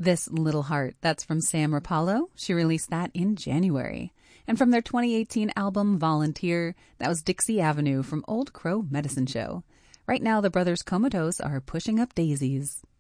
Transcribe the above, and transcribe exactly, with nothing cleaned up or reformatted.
This Little Heart, that's from Sam Rapallo. She released that in January. And from their twenty eighteen album Volunteer, that was Dixie Avenue from Old Crow Medicine Show. Right now, the brothers Comatose are pushing up daisies.